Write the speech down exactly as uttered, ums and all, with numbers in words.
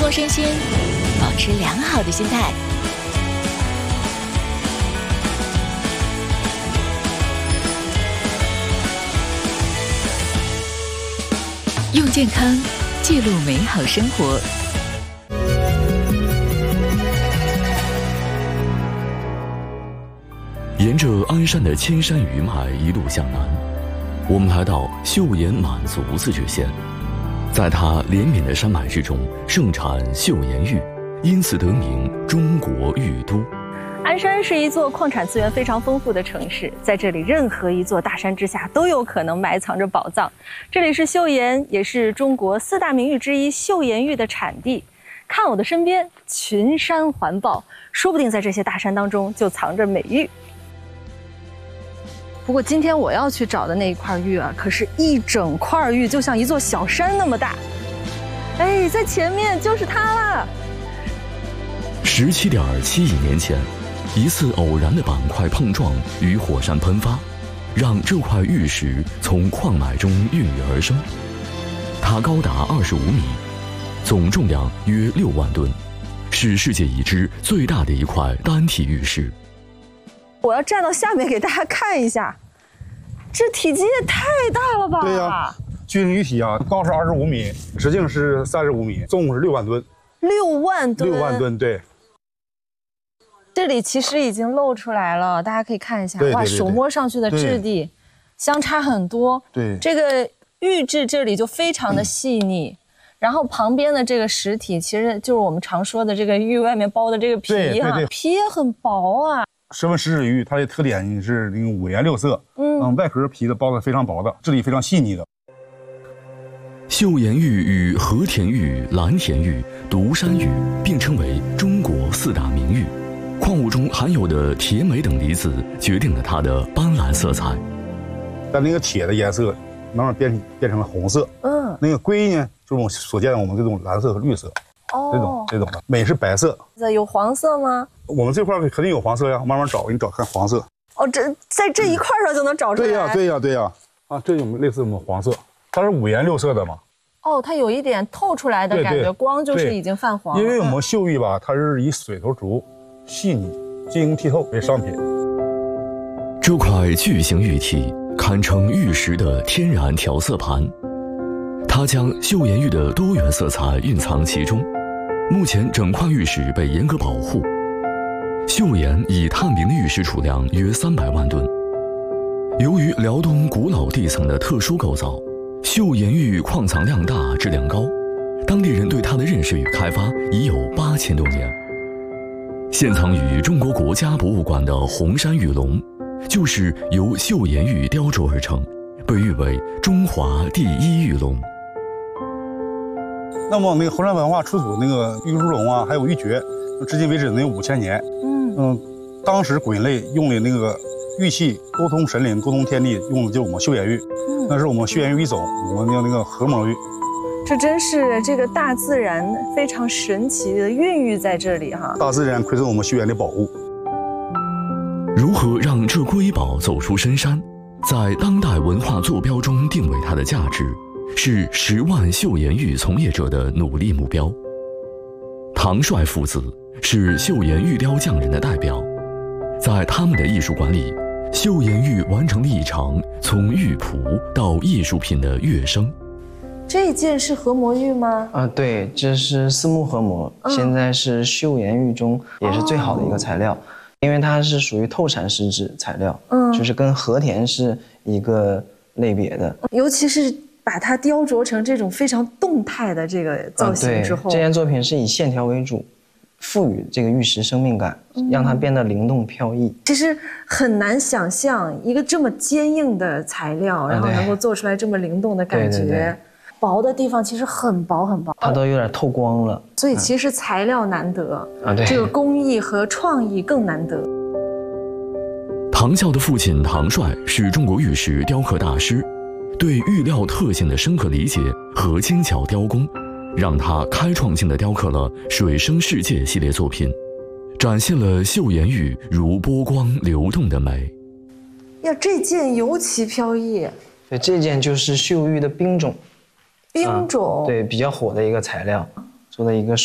动身心，保持良好的心态。用健康记录美好生活。 沿着鞍山的千山余脉一路向南，我们来到岫岩满族自治县。在它连绵的山脉之中，盛产岫岩玉，因此得名中国玉都。 鞍山是一座矿产资源非常丰富的城市，在这里任何一座大山之下都有可能埋藏着宝藏。这里是岫岩，也是中国四大名玉之一岫岩玉的产地。看我的身边，群山环抱，说不定在这些大山当中就藏着美玉。不过今天我要去找的那一块玉啊，可是一整块玉，就像一座小山那么大。哎，在前面就是它了。 十七点七亿年前，一次偶然的板块碰撞与火山喷发，让这块玉石从矿脉中孕育而生。它高达二十五米，总重量约六万吨，是世界已知最大的一块单体玉石。 我要站到下面给大家看一下，这体积也太大了吧！ 对呀、啊，巨型玉体啊，高是二十五米，直径是三十五米，重是六万吨。 六万吨， 六万吨，对。 这里其实已经露出来了，大家可以看一下， 对对对对， 哇，手摸上去的质地相差很多。 对， 这个玉质这里就非常的细腻。嗯，然后旁边的这个实体，其实就是我们常说的这个玉外面包的这个皮哈， 对对对， 皮也很薄啊。 十分石脂玉，它的特点是那个五颜六色，嗯嗯，外壳皮的包的非常薄的，质地非常细腻的。 岫岩玉与和田玉、蓝田玉、独山玉并称为中国四大名玉。矿物中含有的铁、镁等离子决定了它的斑斓色彩。 但那个铁的颜色慢慢变变成了红色，嗯，那个硅呢，就是我们所见的我们这种蓝色和绿色，哦，这种这种的，镁是白色。 有黄色吗？ 我们这块肯定有黄色呀，慢慢找，给你找看黄色。 哦，这在这一块上就能找出来。 对呀，对呀，对呀。啊，这种类似我们黄色，它是五颜六色的嘛。 哦，它有一点透出来的感觉，对对，光就是已经泛黄了。 因为我们岫玉吧，它是以水头竹、细腻、晶莹剔透为商品。 这块巨型玉体堪称玉石的天然调色盘，它将岫岩玉的多元色彩蕴藏其中。目前整块玉石被严格保护。岫岩已探明的玉石储量约三百万吨。由于辽东古老地层的特殊构造，岫岩玉矿藏量大、质量高，当地人对它的认识与开发已有八千多年。现藏于中国国家博物馆的红山玉龙，就是由岫岩玉雕琢而成，被誉为中华第一玉龙。 那么那个红山文化出土那个玉猪龙啊，还有玉珏，至今为止能有五千年。嗯嗯，当时古人类用的那个玉器沟通神灵、沟通天地，用的就是我们岫岩玉。嗯，那是我们岫岩玉一种，我们叫那个合模玉。 这真是这个大自然非常神奇的孕育在这里哈。 大自然馈赠我们岫岩的宝物。 如何让这瑰宝走出深山，在当代文化坐标中定位它的价值，是十万岫岩玉从业者的努力目标。唐帅父子是岫岩玉雕匠人的代表，在他们的艺术馆里，岫岩玉完成了一场从玉璞到艺术品的跃升。 这件是合模玉吗？ 啊，对，这是四目合模，嗯、现在是岫岩玉中也是最好的一个材料。哦，因为它是属于透闪石质材料，嗯，就是跟和田是一个类别的。 尤其是把它雕琢成这种非常动态的这个造型之后， 啊、这件作品是以线条为主，赋予这个玉石生命感，嗯、让它变得灵动飘逸。 其实很难想象一个这么坚硬的材料，然后能够做出来这么灵动的感觉。对对对，薄的地方其实很薄很薄， 它都有点透光了。 所以其实材料难得， 嗯、 这个工艺和创意更难得。 唐孝的父亲唐帅是中国玉石雕刻大师，对玉料特性的深刻理解和精巧雕工，让他开创性地雕刻了《水生世界》系列作品，展现了岫岩玉如波光流动的美。 呀，这件尤其飘逸。 对，这件就是岫玉的冰种。 冰种、 啊、对，比较火的一个材料，做的一个